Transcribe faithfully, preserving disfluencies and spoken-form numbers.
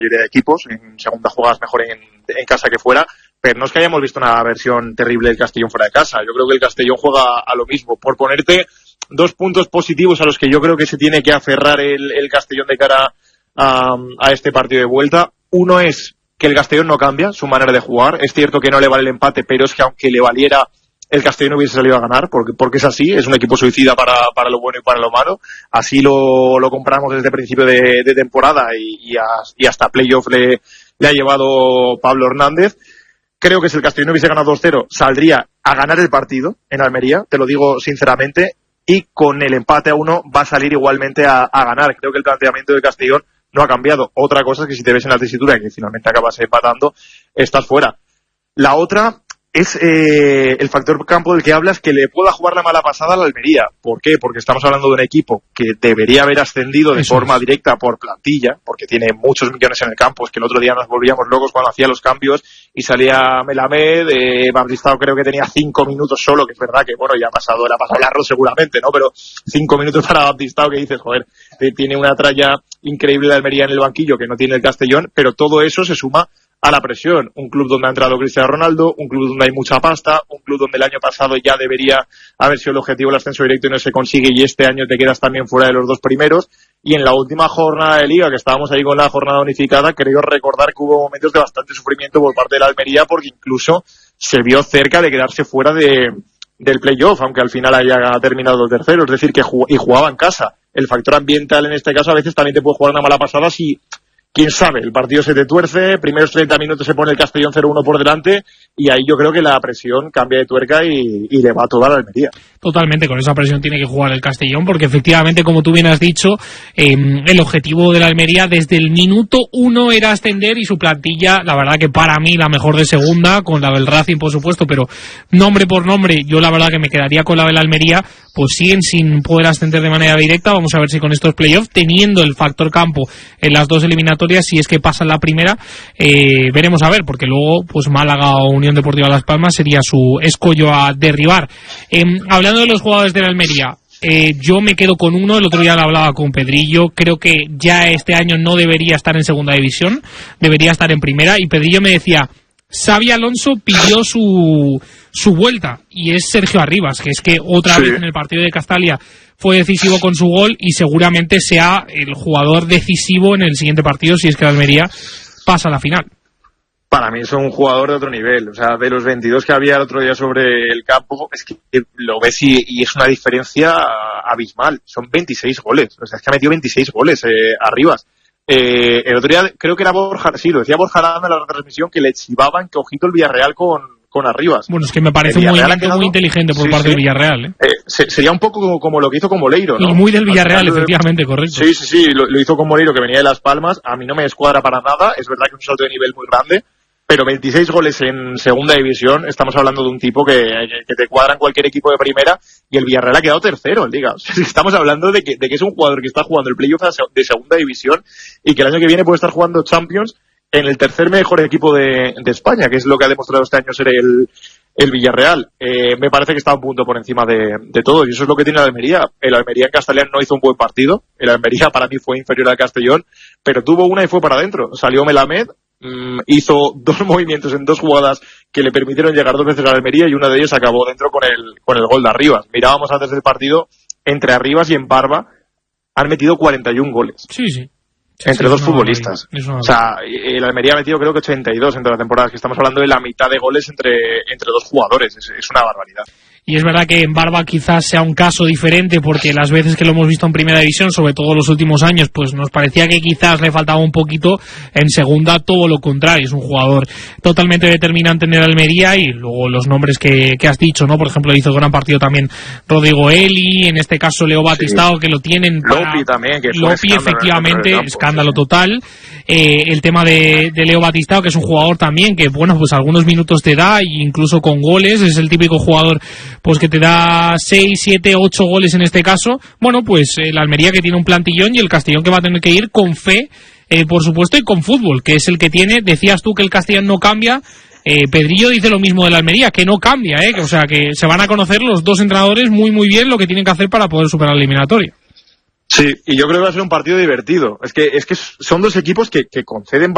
mayoría de equipos, en segunda jugadas mejor en, en casa que fuera, pero no es que hayamos visto una versión terrible del Castellón fuera de casa. Yo creo que el Castellón juega a lo mismo. Por ponerte dos puntos positivos a los que yo creo que se tiene que aferrar el, el Castellón de cara a, a este partido de vuelta, uno es que el Castellón no cambia su manera de jugar. Es cierto que no le vale el empate, pero es que aunque le valiera, el Castellón hubiese salido a ganar, porque, porque es así, es un equipo suicida para, para lo bueno y para lo malo. Así lo, lo compramos desde el principio de, de temporada y, y, a, y hasta playoff le, le ha llevado Pablo Hernández. Creo que si el Castellón hubiese ganado dos cero, saldría a ganar el partido en Almería, te lo digo sinceramente, y con el empate a uno va a salir igualmente a, a ganar. Creo que el planteamiento del Castellón no ha cambiado. Otra cosa es que si te ves en la tesitura y que finalmente acabas empatando, estás fuera. La otra es eh, el factor campo del que hablas, que le pueda jugar la mala pasada a la Almería. ¿Por qué? Porque estamos hablando de un equipo que debería haber ascendido de Eso forma es. directa por plantilla, porque tiene muchos millones en el campo. Es que el otro día nos volvíamos locos cuando hacía los cambios y salía Melamed, eh, Baptistao creo que tenía cinco minutos solo, que es verdad que bueno, ya ha pasado, le ha pasado largo seguramente, ¿no? Pero cinco minutos para Baptistao, que dices, joder, eh, tiene una tralla increíble de Almería en el banquillo que no tiene el Castellón, pero todo eso se suma a la presión. Un club donde ha entrado Cristiano Ronaldo, un club donde hay mucha pasta, un club donde el año pasado ya debería haber sido el objetivo el ascenso directo y no se consigue, y este año te quedas también fuera de los dos primeros. Y en la última jornada de Liga, que estábamos ahí con la jornada unificada, creo recordar que hubo momentos de bastante sufrimiento por parte de la Almería, porque incluso se vio cerca de quedarse fuera de, del playoff, aunque al final haya terminado el tercero. Es decir, que jug- y jugaba en casa. El factor ambiental en este caso a veces también te puede jugar una mala pasada si, quién sabe, el partido se te tuerce, primeros treinta minutos se pone el Castellón cero uno por delante, y ahí yo creo que la presión cambia de tuerca y, y le va a toda la Almería. Totalmente, con esa presión tiene que jugar el Castellón, porque efectivamente, como tú bien has dicho, eh, el objetivo de la Almería desde el minuto uno era ascender, y su plantilla, la verdad que para mí la mejor de segunda, con la del Racing por supuesto, pero nombre por nombre, yo la verdad que me quedaría con la de la Almería. Pues siguen sin poder ascender de manera directa. Vamos a ver si con estos playoffs, teniendo el factor campo en las dos eliminatorias, si es que pasan la primera, eh, veremos a ver, porque luego pues Málaga o Unión Deportiva Las Palmas sería su escollo a derribar. Eh, hablando de los jugadores de la Almería, eh, yo me quedo con uno. El otro día lo hablaba con Pedrillo, creo que ya este año no debería estar en segunda división, debería estar en primera, y Pedrillo me decía, Xabi Alonso pidió su su vuelta, y es Sergio Arribas, que es que otra sí. vez en el partido de Castalia fue decisivo con su gol, y seguramente sea el jugador decisivo en el siguiente partido si es que la Almería pasa a la final. Para mí es un jugador de otro nivel. O sea, de los veintidós que había el otro día sobre el campo, es que lo ves y, y es una diferencia abismal. Son veintiséis goles. O sea, es que ha metido veintiséis goles eh, Arribas. Eh, el otro día creo que era Borja, sí, lo decía Borja Aranda en la retransmisión, que le chivaban que ojito el Villarreal con, con Arribas. Bueno, es que me parece un movimiento quedado muy inteligente por sí, parte sí. del Villarreal. ¿eh? Eh, se, sería un poco como, como lo que hizo con Moleiro, ¿no? Y muy del Villarreal, efectivamente, de... correcto. Sí, sí, sí, lo, lo hizo con Moleiro, que venía de Las Palmas. A mí no me descuadra para nada. Es verdad que es un salto de nivel muy grande, pero veintiséis goles en segunda división, estamos hablando de un tipo que, que te cuadra en cualquier equipo de primera, y el Villarreal ha quedado tercero en Liga. O sea, estamos hablando de que, de que es un jugador que está jugando el playoff de segunda división y que el año que viene puede estar jugando Champions en el tercer mejor equipo de, de España, que es lo que ha demostrado este año ser el, el Villarreal. Eh, me parece que está un punto por encima de, de todo, y eso es lo que tiene la Almería. El Almería en Castellón no hizo un buen partido, el Almería para mí fue inferior al Castellón, pero tuvo una y fue para adentro. Salió Melamed, hizo dos movimientos en dos jugadas que le permitieron llegar dos veces a la Almería, y una de ellas acabó dentro con el con el gol de Arribas. Mirábamos antes del partido, entre Arribas y Embarba han metido cuarenta y uno goles. Sí, sí. Sí, entre sí, dos futbolistas. O sea, el Almería ha metido creo que ochenta y dos entre la temporada, que estamos hablando de la mitad de goles entre, entre dos jugadores. Es, es una barbaridad. Y es verdad que en Barba quizás sea un caso diferente, porque las veces que lo hemos visto en primera división, sobre todo los últimos años, pues nos parecía que quizás le faltaba un poquito. En segunda todo lo contrario, es un jugador totalmente determinante en el Almería. Y luego los nombres que, que has dicho, ¿no? Por ejemplo, hizo gran partido también Rodrigo Eli, en este caso Leo Batistao, sí. que lo tienen para... Lopi también, que es Lopi, efectivamente, campo, escándalo sí. total. Eh, el tema de, de Leo Batistao, que es un jugador también que, bueno, pues algunos minutos te da, e incluso con goles, es el típico jugador pues que te da seis, siete, ocho goles en este caso. Bueno, pues el Almería, que tiene un plantillón, y el Castellón, que va a tener que ir con fe, eh, por supuesto, y con fútbol, que es el que tiene. Decías tú que el Castellón no cambia, eh, Pedrillo dice lo mismo del Almería, que no cambia, eh, que, o sea, que se van a conocer los dos entrenadores muy muy bien lo que tienen que hacer para poder superar la eliminatoria. Sí, y yo creo que va a ser un partido divertido. Es que es que son dos equipos que, que conceden